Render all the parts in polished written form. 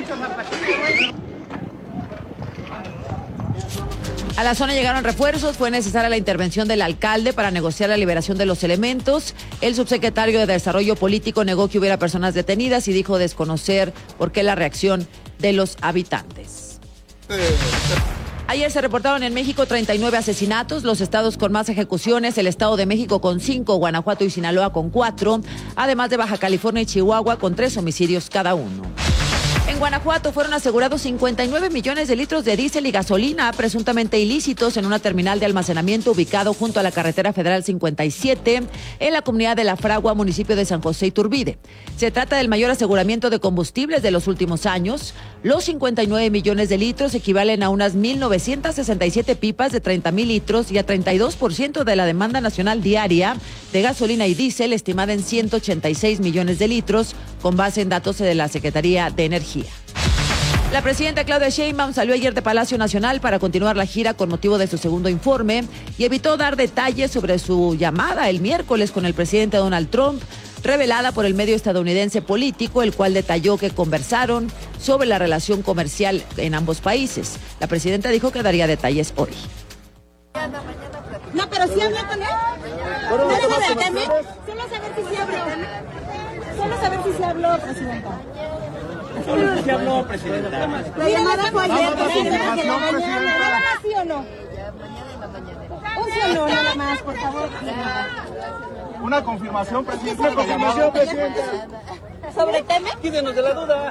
A la zona llegaron refuerzos, fue necesaria la intervención del alcalde para negociar la liberación de los elementos. El subsecretario de Desarrollo Político negó que hubiera personas detenidas y dijo desconocer por qué la reacción de los habitantes. Ayer se reportaron en México 39 asesinatos, los estados con más ejecuciones, el Estado de México con 5, Guanajuato y Sinaloa con 4, además de Baja California y Chihuahua con 3 homicidios cada uno. En Guanajuato fueron asegurados 59 millones de litros de diésel y gasolina presuntamente ilícitos en una terminal de almacenamiento ubicado junto a la carretera federal 57 en la comunidad de La Fragua, municipio de San José Iturbide. Se trata del mayor aseguramiento de combustibles de los últimos años. Los 59 millones de litros equivalen a unas 1,967 pipas de 30,000 litros y a 32% de la demanda nacional diaria de gasolina y diésel, estimada en 186 millones de litros, con base en datos de la Secretaría de Energía. La presidenta Claudia Sheinbaum salió ayer de Palacio Nacional para continuar la gira con motivo de su segundo informe y evitó dar detalles sobre su llamada el miércoles con el presidente Donald Trump, revelada por el medio estadounidense Político, el cual detalló que conversaron sobre la relación comercial en ambos países. La presidenta dijo que daría detalles hoy. No, pero sí habló con él. Solo saber si sí habló. Solo saber si se habló, presidenta. Solo si habló, presidenta. La llamada fue ayer, presidenta, que la mañana. ¿Nada más sí o no? Un sí o no, nada más, por favor. Una confirmación, presidenta. Una confirmación, presidenta. ¿Sobre el tema? Quídenos de la duda.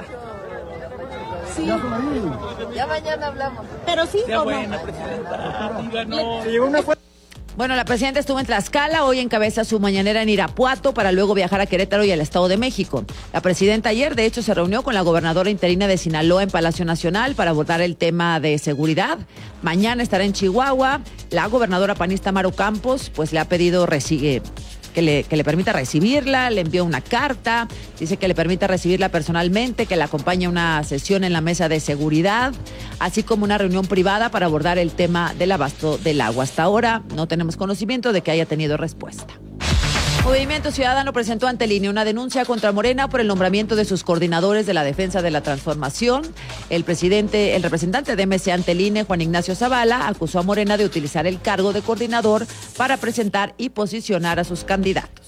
Sí. Ya mañana hablamos. Pero sí Ya o buena, no. presidenta. Díganos. Se llegó una Bueno, la presidenta estuvo en Tlaxcala, hoy encabeza su mañanera en Irapuato para luego viajar a Querétaro y al Estado de México. La presidenta ayer, de hecho, se reunió con la gobernadora interina de Sinaloa en Palacio Nacional para abordar el tema de seguridad. Mañana estará en Chihuahua. La gobernadora panista Maru Campos, pues le ha pedido que le permita recibirla, le envió una carta, dice que le permita recibirla personalmente, que la acompañe a una sesión en la mesa de seguridad, así como una reunión privada para abordar el tema del abasto del agua. Hasta ahora no tenemos conocimiento de que haya tenido respuesta. Movimiento Ciudadano presentó ante el INE una denuncia contra Morena por el nombramiento de sus coordinadores de la defensa de la transformación. El representante de MC ante el INE, Juan Ignacio Zavala, acusó a Morena de utilizar el cargo de coordinador para presentar y posicionar a sus candidatos.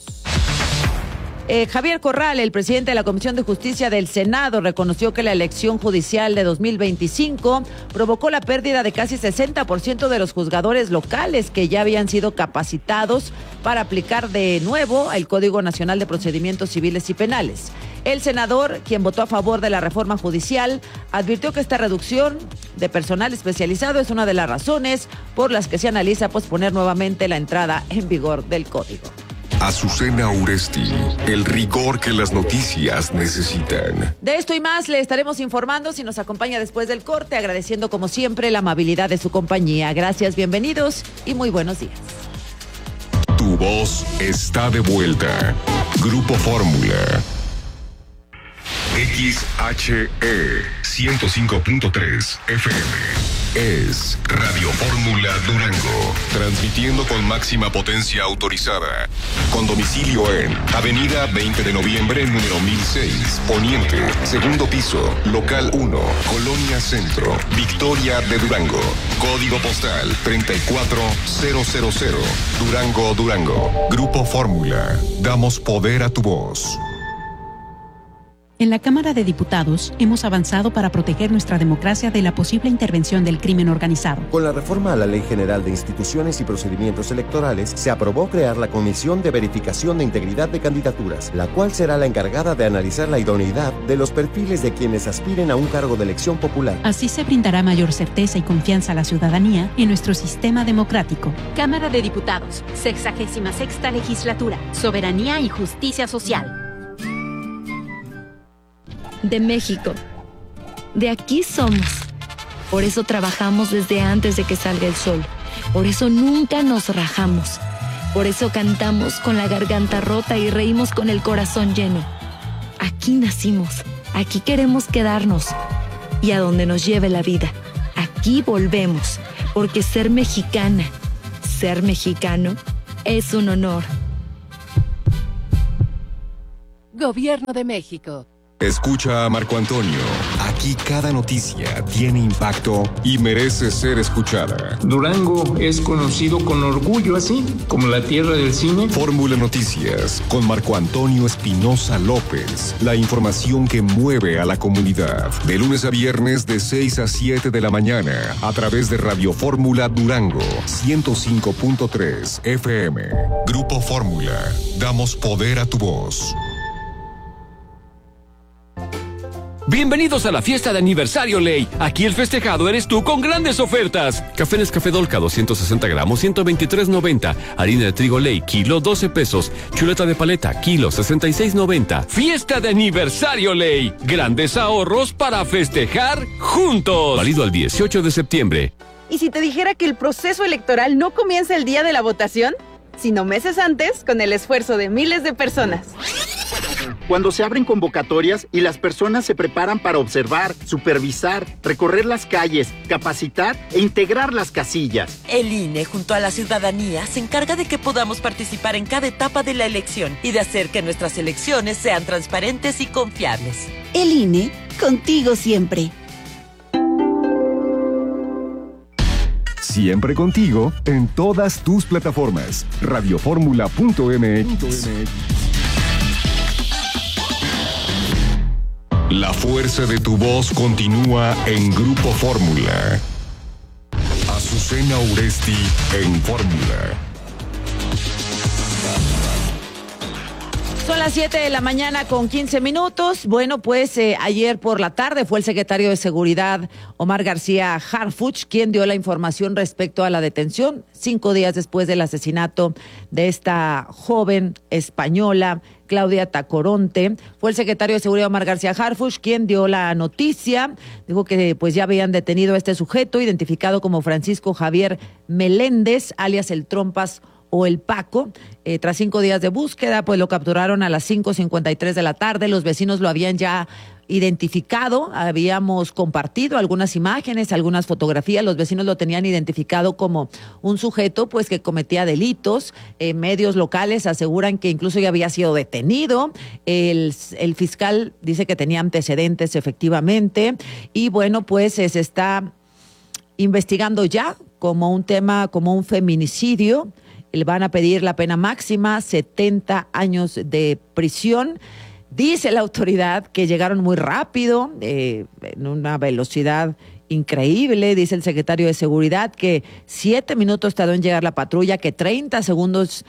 Javier Corral, el presidente de la Comisión de Justicia del Senado, reconoció que la elección judicial de 2025 provocó la pérdida de casi 60% de los juzgadores locales que ya habían sido capacitados para aplicar de nuevo el Código Nacional de Procedimientos Civiles y Penales. El senador, quien votó a favor de la reforma judicial, advirtió que esta reducción de personal especializado es una de las razones por las que se analiza posponer nuevamente la entrada en vigor del Código. Azucena Uresti, el rigor que las noticias necesitan. De esto y más le estaremos informando si nos acompaña después del corte, agradeciendo como siempre la amabilidad de su compañía. Gracias, bienvenidos y muy buenos días. Tu voz está de vuelta. Grupo Fórmula. XHE 105.3 FM. Es Radio Fórmula Durango, transmitiendo con máxima potencia autorizada, con domicilio en Avenida 20 de Noviembre, número 1006, Poniente, segundo piso, local 1, Colonia Centro, Victoria de Durango, código postal 34000, Durango, Durango. Grupo Fórmula, damos poder a tu voz. En la Cámara de Diputados hemos avanzado para proteger nuestra democracia de la posible intervención del crimen organizado. Con la reforma a la Ley General de Instituciones y Procedimientos Electorales, se aprobó crear la Comisión de Verificación de Integridad de Candidaturas, la cual será la encargada de analizar la idoneidad de los perfiles de quienes aspiren a un cargo de elección popular. Así se brindará mayor certeza y confianza a la ciudadanía en nuestro sistema democrático. Cámara de Diputados, 66ª Legislatura, Soberanía y Justicia Social. De México. De aquí somos. Por eso trabajamos desde antes de que salga el sol. Por eso nunca nos rajamos. Por eso cantamos con la garganta rota y reímos con el corazón lleno. Aquí nacimos. Aquí queremos quedarnos. Y a donde nos lleve la vida. Aquí volvemos. Porque ser mexicana, ser mexicano, es un honor. Gobierno de México. Escucha a Marco Antonio Aquí cada noticia tiene impacto y merece ser escuchada. Durango es conocido con orgullo así, como la tierra del cine. Fórmula Noticias con Marco Antonio Espinosa López. La información que mueve a la comunidad. De lunes a viernes de 6 a 7 de la mañana a través de Radio Fórmula Durango 105.3 FM. Grupo Fórmula. Damos poder a tu voz. Bienvenidos a la fiesta de aniversario Ley. Aquí el festejado eres tú con grandes ofertas. Café Nescafé Dolca 260 gramos, 123.90. Harina de trigo Ley, kilo 12 pesos. Chuleta de paleta, kilo 66.90. Fiesta de aniversario Ley. Grandes ahorros para festejar juntos. Válido al 18 de septiembre. ¿Y si te dijera que el proceso electoral no comienza el día de la votación, sino meses antes, con el esfuerzo de miles de personas? Cuando se abren convocatorias y las personas se preparan para observar, supervisar, recorrer las calles, capacitar e integrar las casillas. El INE, junto a la ciudadanía, se encarga de que podamos participar en cada etapa de la elección y de hacer que nuestras elecciones sean transparentes y confiables. El INE, contigo siempre. Siempre contigo en todas tus plataformas. Radioformula.mx. La fuerza de tu voz continúa en Grupo Fórmula. Azucena Uresti en Fórmula. Son las 7 de la mañana con 15 minutos. Bueno, pues ayer por la tarde fue el secretario de Seguridad, Omar García Harfuch, quien dio la información respecto a la detención 5 días después del asesinato de esta joven española, Claudia Tacoronte. Fue el secretario de Seguridad, Omar García Harfuch, quien dio la noticia. Dijo que pues ya habían detenido a este sujeto, identificado como Francisco Javier Meléndez, alias el Trompas o el Paco. Tras 5 días de búsqueda, pues lo capturaron a las 5:53 de la tarde. Los vecinos lo habían ya identificado, habíamos compartido algunas imágenes, algunas fotografías. Los vecinos lo tenían identificado como un sujeto pues que cometía delitos. Medios locales aseguran que incluso ya había sido detenido. El fiscal dice que tenía antecedentes efectivamente, y bueno, pues se está investigando ya como un tema, como un feminicidio. Le van a pedir la pena máxima, 70 años de prisión. Dice la autoridad que llegaron muy rápido, en una velocidad increíble. Dice el secretario de Seguridad que 7 minutos tardó en llegar la patrulla, que 30 segundos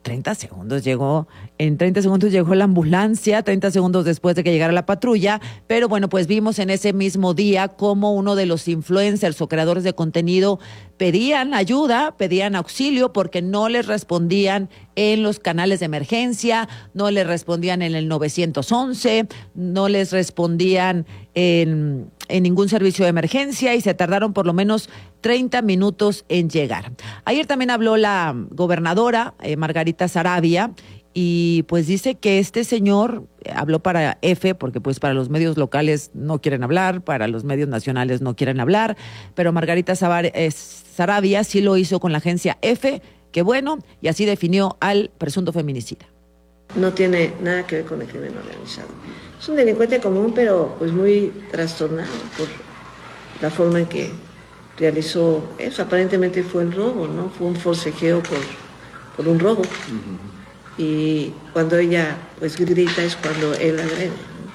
llegó, en 30 segundos llegó la ambulancia, 30 segundos después de que llegara la patrulla. Pero bueno, pues vimos en ese mismo día cómo uno de los influencers o creadores de contenido pedían ayuda, pedían auxilio, porque no les respondían en los canales de emergencia, no les respondían en el 911, no les respondían en ningún servicio de emergencia, y se tardaron por lo menos 30 minutos en llegar. Ayer también habló la gobernadora Margarita Saravia, y pues dice que este señor habló para F, porque pues para los medios locales no quieren hablar, para los medios nacionales no quieren hablar, pero Margarita Saravia sí lo hizo con la agencia F, que bueno, y así definió al presunto feminicida. No tiene nada que ver con el crimen organizado. Es un delincuente común, pero pues muy trastornado por la forma en que realizó eso. Aparentemente fue el robo, ¿no? Fue un forcejeo por un robo. Uh-huh. Y cuando ella pues grita es cuando él agrede, ¿no?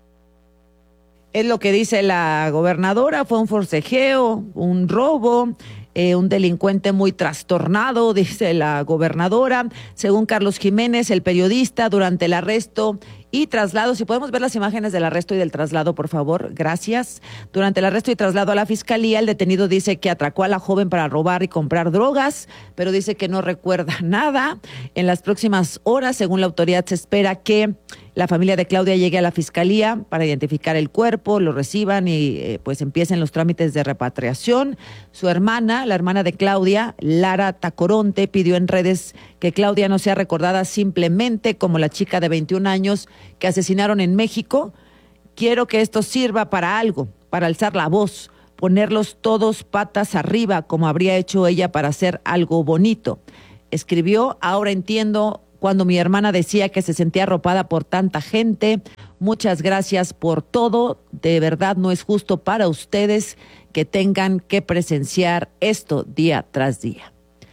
Es lo que dice la gobernadora, fue un forcejeo, un robo. Un delincuente muy trastornado, dice la gobernadora. Según Carlos Jiménez, el periodista, durante el arresto y traslado, si podemos ver las imágenes del arresto y del traslado, por favor, gracias. Durante el arresto y traslado a la fiscalía, el detenido dice que atracó a la joven para robar y comprar drogas, pero dice que no recuerda nada. En las próximas horas, según la autoridad, se espera que la familia de Claudia llegue a la fiscalía para identificar el cuerpo, lo reciban y pues empiecen los trámites de repatriación. Su hermana, la hermana de Claudia, Lara Tacoronte, pidió en redes que Claudia no sea recordada simplemente como la chica de 21 años que asesinaron en México. Quiero que esto sirva para algo, para alzar la voz, ponerlos todos patas arriba, como habría hecho ella para hacer algo bonito. Escribió: ahora entiendo cuando mi hermana decía que se sentía arropada por tanta gente, Muchas gracias por todo. De verdad no es justo para ustedes que tengan que presenciar esto día tras día.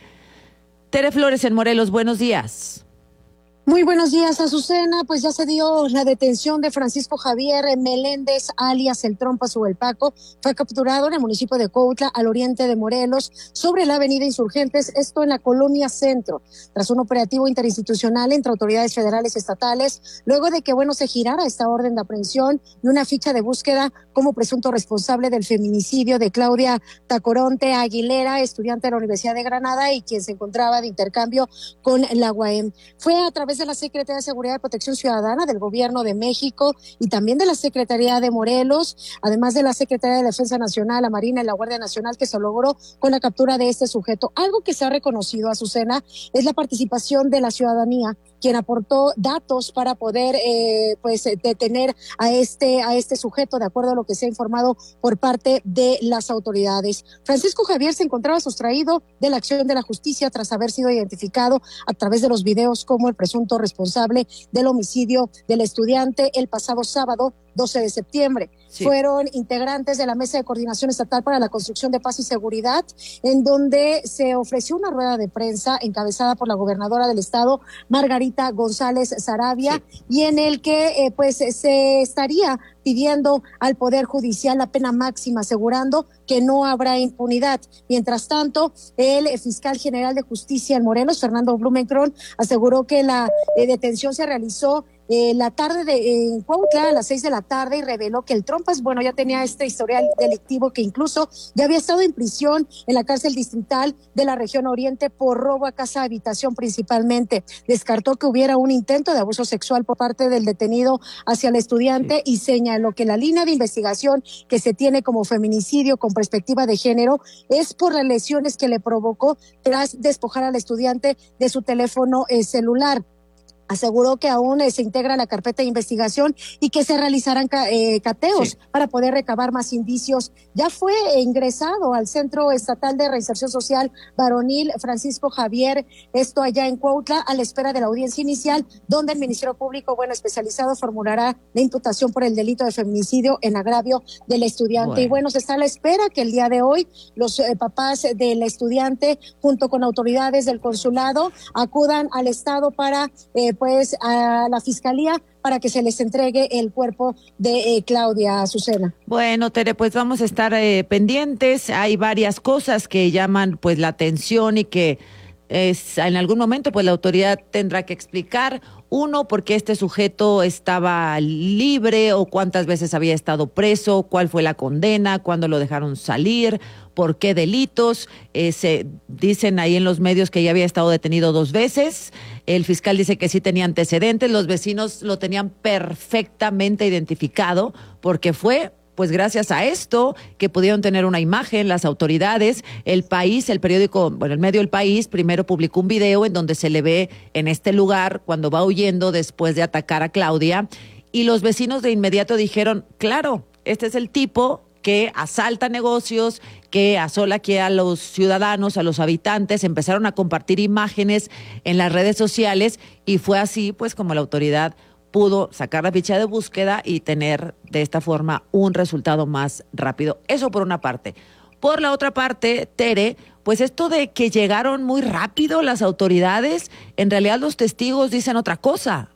Tere Flores en Morelos, buenos días. Muy buenos días, Azucena. Pues ya se dio la detención de Francisco Javier Meléndez, alias El Trompas o El Paco. Fue capturado en el municipio de Cuautla, al oriente de Morelos, sobre la avenida Insurgentes, esto en la colonia Centro, tras un operativo interinstitucional entre autoridades federales y estatales, luego de que, se girara esta orden de aprehensión y una ficha de búsqueda como presunto responsable del feminicidio de Claudia Tacoronte Aguilera, estudiante de la Universidad de Granada y quien se encontraba de intercambio con la UAM. Fue a través de la Secretaría de Seguridad y Protección Ciudadana del Gobierno de México y también de la Secretaría de Morelos, además de la Secretaría de Defensa Nacional, la Marina y la Guardia Nacional, que se logró con la captura de este sujeto. Algo que se ha reconocido, Azucena, es la participación de la ciudadanía, quien aportó datos para poder detener a este sujeto, de acuerdo a lo que se ha informado por parte de las autoridades. Francisco Javier se encontraba sustraído de la acción de la justicia tras haber sido identificado a través de los videos como el presunto responsable del homicidio del estudiante el pasado sábado 12 de septiembre. Sí. Fueron integrantes de la Mesa de Coordinación Estatal para la Construcción de Paz y Seguridad, en donde se ofreció una rueda de prensa encabezada por la gobernadora del estado, Margarita González Saravia, sí, y en el que se estaría pidiendo al Poder Judicial la pena máxima, asegurando que no habrá impunidad. Mientras tanto, el fiscal general de justicia en Morelos, Fernando Blumenkron, aseguró que la detención se realizó la tarde en Cuautla a las 6 de la tarde y reveló que el Trompas, ya tenía este historial delictivo, que incluso ya había estado en prisión en la cárcel distrital de la región oriente por robo a casa habitación principalmente. Descartó que hubiera un intento de abuso sexual por parte del detenido hacia el estudiante y señaló que la línea de investigación que se tiene como feminicidio con perspectiva de género es por las lesiones que le provocó tras despojar al estudiante de su teléfono celular. Aseguró que aún se integra la carpeta de investigación y que se realizarán cateos para poder recabar más indicios. Ya fue ingresado al Centro Estatal de Reinserción Social Varonil Francisco Javier, esto allá en Cuautla, a la espera de la audiencia inicial, donde el Ministerio Público especializado formulará la imputación por el delito de feminicidio en agravio del estudiante. Y se está a la espera que el día de hoy los papás del estudiante, junto con autoridades del consulado, acudan al estado para a la fiscalía para que se les entregue el cuerpo de Claudia, Azucena. Bueno, Tere, pues vamos a estar pendientes. Hay varias cosas que llaman la atención y que en algún momento la autoridad tendrá que explicar. Uno, por qué este sujeto estaba libre o cuántas veces había estado preso, cuál fue la condena, cuándo lo dejaron salir, por qué delitos. Se dicen ahí en los medios que ya había estado detenido 2 veces. El fiscal dice que sí tenía antecedentes. Los vecinos lo tenían perfectamente identificado porque fue gracias a esto que pudieron tener una imagen las autoridades. El País, el periódico, el medio El País, primero publicó un video en donde se le ve en este lugar cuando va huyendo después de atacar a Claudia, y los vecinos de inmediato dijeron, claro, este es el tipo que asalta negocios, que asola aquí a los ciudadanos, a los habitantes. Empezaron a compartir imágenes en las redes sociales y fue así como la autoridad pudo sacar la ficha de búsqueda y tener de esta forma un resultado más rápido. Eso por una parte. Por la otra parte, Tere, esto de que llegaron muy rápido las autoridades, en realidad los testigos dicen otra cosa.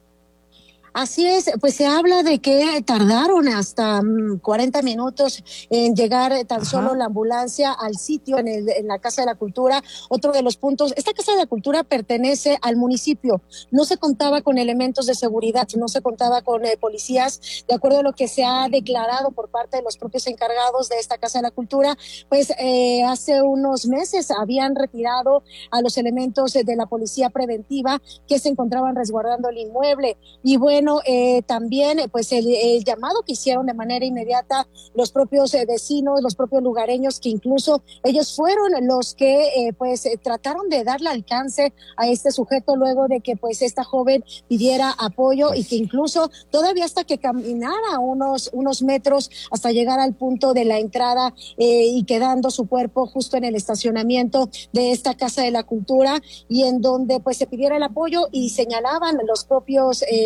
Así es, se habla de que tardaron hasta 40 minutos en llegar tan solo la ambulancia al sitio en la Casa de la Cultura. Otro de los puntos, esta Casa de la Cultura pertenece al municipio, no se contaba con elementos de seguridad, no se contaba con policías, de acuerdo a lo que se ha declarado por parte de los propios encargados de esta Casa de la Cultura. Hace unos meses habían retirado a los elementos de la policía preventiva que se encontraban resguardando el inmueble. Y también el llamado que hicieron de manera inmediata los propios vecinos, los propios lugareños, que incluso ellos fueron los que trataron de darle alcance a este sujeto luego de que esta joven pidiera apoyo, y que incluso todavía hasta que caminara unos metros hasta llegar al punto de la entrada y quedando su cuerpo justo en el estacionamiento de esta Casa de la Cultura, y en donde se pidiera el apoyo, y señalaban los propios lugareños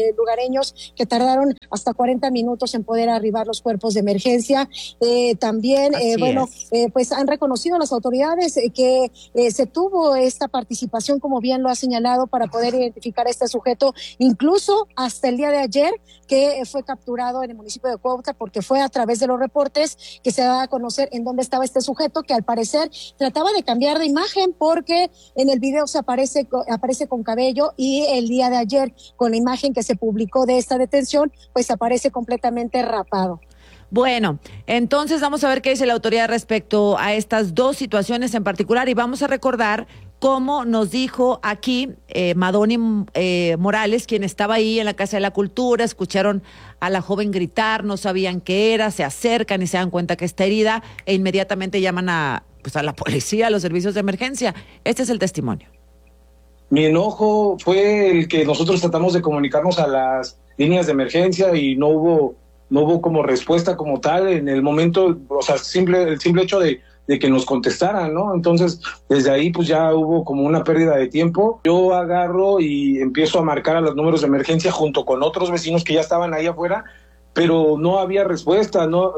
panameños que tardaron hasta 40 minutos en poder arribar los cuerpos de emergencia. También, pues han reconocido las autoridades que se tuvo esta participación, como bien lo ha señalado, para poder identificar a este sujeto, incluso hasta el día de ayer, que fue capturado en el municipio de Cuautla, porque fue a través de los reportes que se da a conocer en dónde estaba este sujeto, que al parecer trataba de cambiar de imagen, porque en el video se aparece con cabello, y el día de ayer, con la imagen que se publicó de esta detención, pues aparece completamente rapado. Bueno, entonces vamos a ver qué dice la autoridad respecto a estas dos situaciones en particular, y vamos a recordar cómo nos dijo aquí Madoni Morales, quien estaba ahí en la Casa de la Cultura. Escucharon a la joven gritar, no sabían qué era, se acercan y se dan cuenta que está herida e inmediatamente llaman a la policía, a los servicios de emergencia. Este es el testimonio. Mi enojo fue el que nosotros tratamos de comunicarnos a las líneas de emergencia y no hubo como respuesta como tal en el momento, o sea, el simple hecho de que nos contestaran, ¿no? Entonces, desde ahí pues ya hubo como una pérdida de tiempo. Yo agarro y empiezo a marcar a los números de emergencia junto con otros vecinos que ya estaban ahí afuera, pero no había respuesta, no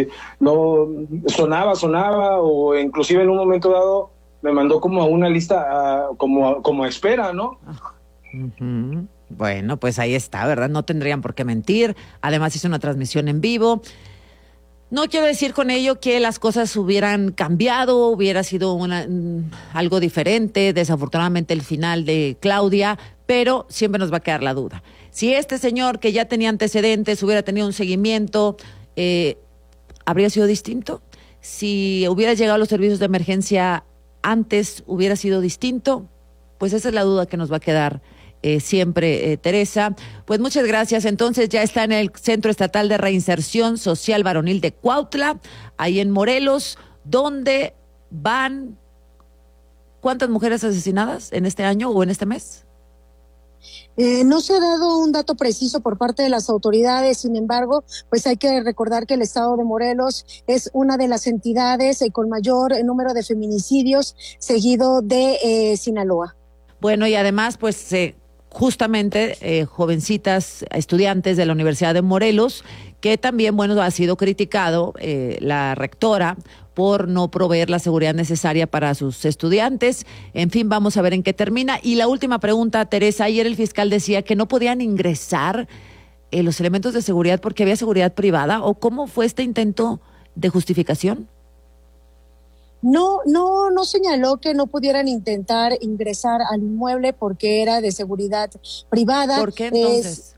sonaba, o inclusive en un momento dado me mandó como a una lista como a espera, ¿no? Uh-huh. Bueno, pues ahí está, ¿verdad? No tendrían por qué mentir. Además hizo una transmisión en vivo. No quiero decir con ello que las cosas hubieran cambiado, hubiera sido algo diferente, desafortunadamente el final de Claudia, pero siempre nos va a quedar la duda. Si este señor, que ya tenía antecedentes, hubiera tenido un seguimiento, ¿habría sido distinto? Si hubiera llegado a los servicios de emergencia antes, ¿hubiera sido distinto? Pues esa es la duda que nos va a quedar siempre, Teresa. Pues muchas gracias. Entonces ya está en el Centro Estatal de Reinserción Social Varonil de Cuautla, ahí en Morelos, donde van ¿cuántas mujeres asesinadas en este año o en este mes? No se ha dado un dato preciso por parte de las autoridades, sin embargo, pues hay que recordar que el estado de Morelos es una de las entidades con mayor número de feminicidios, seguido de Sinaloa. Bueno, y además, pues justamente jovencitas, estudiantes de la Universidad de Morelos, que también, bueno, ha sido criticado la rectora por no proveer la seguridad necesaria para sus estudiantes. En fin, vamos a ver en qué termina. Y la última pregunta, Teresa, ayer el fiscal decía que no podían ingresar los elementos de seguridad porque había seguridad privada, ¿o cómo fue este intento de justificación? No señaló que no pudieran intentar ingresar al inmueble porque era de seguridad privada. ¿Por qué entonces?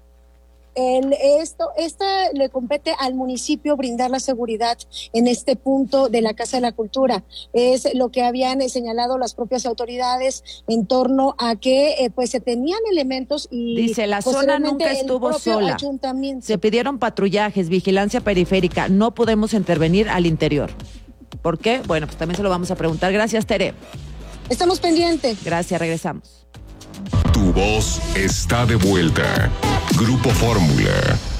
Esta le compete al municipio brindar la seguridad en este punto de la Casa de la Cultura. Es lo que habían señalado las propias autoridades en torno a que pues se tenían elementos y dice, la zona nunca estuvo sola. Se pidieron patrullajes, vigilancia periférica, no podemos intervenir al interior. ¿Por qué? Bueno, pues también se lo vamos a preguntar. Gracias, Tere. Estamos pendientes. Gracias, regresamos. Tu voz está de vuelta. Grupo Fórmula.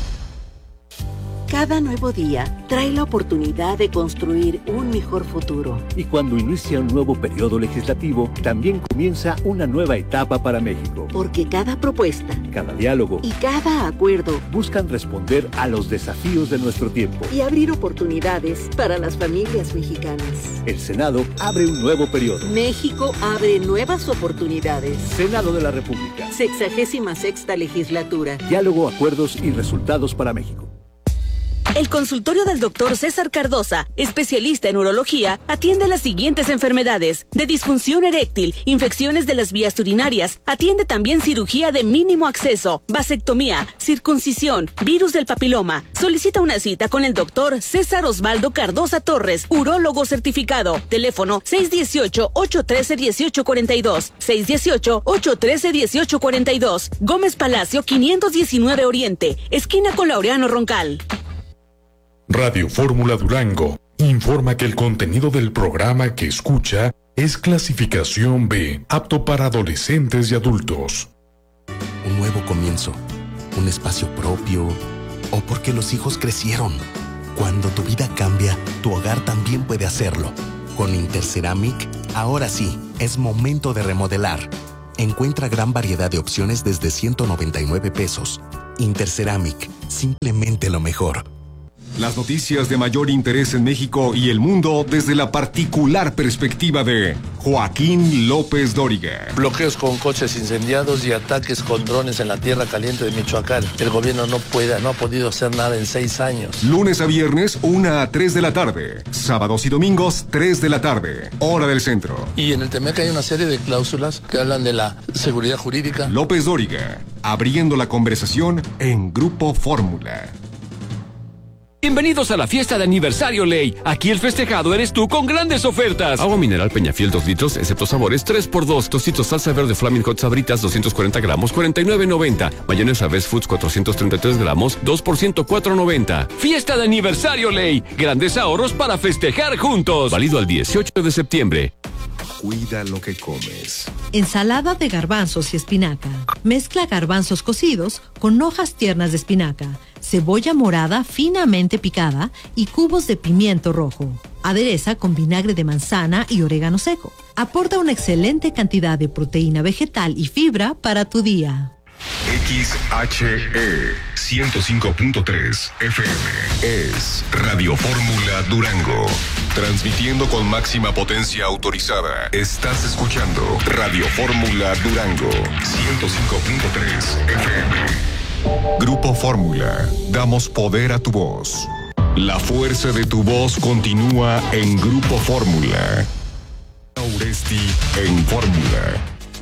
Cada nuevo día trae la oportunidad de construir un mejor futuro. Y cuando inicia un nuevo periodo legislativo, también comienza una nueva etapa para México. Porque cada propuesta, cada diálogo y cada acuerdo buscan responder a los desafíos de nuestro tiempo y abrir oportunidades para las familias mexicanas. El Senado abre un nuevo periodo. México abre nuevas oportunidades. Senado de la República. 66ª legislatura. Diálogo, acuerdos y resultados para México. El consultorio del Dr. César Cardosa, especialista en urología, atiende las siguientes enfermedades: de disfunción eréctil, infecciones de las vías urinarias, atiende también cirugía de mínimo acceso, vasectomía, circuncisión, virus del papiloma. Solicita una cita con el Dr. César Osvaldo Cardosa Torres, urólogo certificado. Teléfono 618-813-1842, 618-813-1842. Gómez Palacio 519 Oriente, esquina con Laureano Roncal. Radio Fórmula Durango informa que el contenido del programa que escucha es clasificación B, apto para adolescentes y adultos. Un nuevo comienzo, un espacio propio, o porque los hijos crecieron. Cuando tu vida cambia, tu hogar también puede hacerlo. Con Interceramic, ahora sí, es momento de remodelar. Encuentra gran variedad de opciones desde $199. Interceramic, simplemente lo mejor. Las noticias de mayor interés en México y el mundo desde la particular perspectiva de Joaquín López Dóriga. Bloqueos con coches incendiados y ataques con drones en la tierra caliente de Michoacán. El gobierno no ha podido hacer nada en 6 años. Lunes a viernes, 1 a 3 de la tarde. Sábados y domingos, 3 de la tarde. Hora del centro. Y en el TEMEC hay una serie de cláusulas que hablan de la seguridad jurídica. López Dóriga, abriendo la conversación en Grupo Fórmula. Bienvenidos a la fiesta de aniversario Ley. Aquí el festejado eres tú con grandes ofertas. Agua mineral Peñafiel 2 litros, excepto sabores, 3x2. Tocitos salsa verde Flaming Hot Sabritas, 240 gramos, 49.90. Mayonesa Best Foods, 433 gramos, 2 por 104.90. Fiesta de aniversario Ley. Grandes ahorros para festejar juntos. Válido al 18 de septiembre. Cuida lo que comes. Ensalada de garbanzos y espinaca. Mezcla garbanzos cocidos con hojas tiernas de espinaca, cebolla morada finamente picada y cubos de pimiento rojo. Adereza con vinagre de manzana y orégano seco. Aporta una excelente cantidad de proteína vegetal y fibra para tu día. XHE 105.3 FM es Radio Fórmula Durango. Transmitiendo con máxima potencia autorizada. Estás escuchando Radio Fórmula Durango 105.3 FM. Grupo Fórmula. Damos poder a tu voz. La fuerza de tu voz continúa en Grupo Fórmula. Auresti en Fórmula.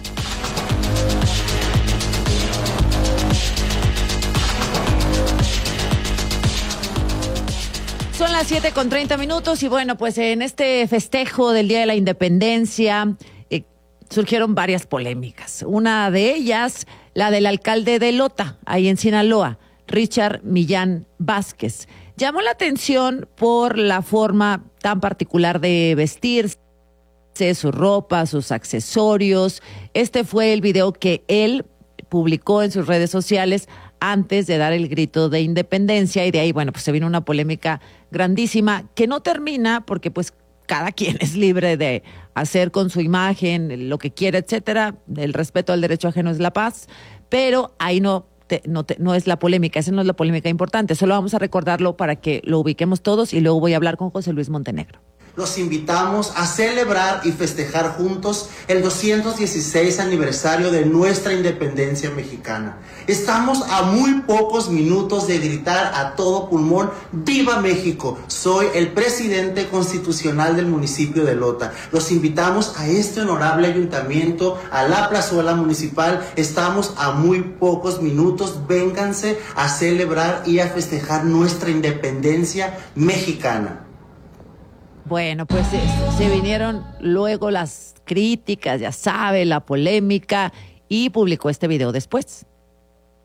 Son las 7:30 y bueno, pues en este festejo del Día de la Independencia surgieron varias polémicas. Una de ellas, la del alcalde de Lota, ahí en Sinaloa, Richard Millán Vázquez. Llamó la atención por la forma tan particular de vestirse, su ropa, sus accesorios. Este fue el video que él publicó en sus redes sociales antes de dar el grito de independencia, y de ahí, bueno, pues se vino una polémica grandísima que no termina porque pues cada quien es libre de hacer con su imagen lo que quiera, etcétera. El respeto al derecho ajeno es la paz, pero ahí no es la polémica, esa no es la polémica importante. Solo vamos a recordarlo para que lo ubiquemos todos y luego voy a hablar con José Luis Montenegro. Los invitamos a celebrar y festejar juntos el 216 aniversario de nuestra independencia mexicana. Estamos a muy pocos minutos de gritar a todo pulmón: ¡Viva México! Soy el presidente constitucional del municipio de Lota. Los invitamos a este honorable ayuntamiento, a la plazuela municipal. Estamos a muy pocos minutos. Vénganse a celebrar y a festejar nuestra independencia mexicana. Bueno, pues se vinieron luego las críticas, ya sabe, la polémica, y publicó este video después.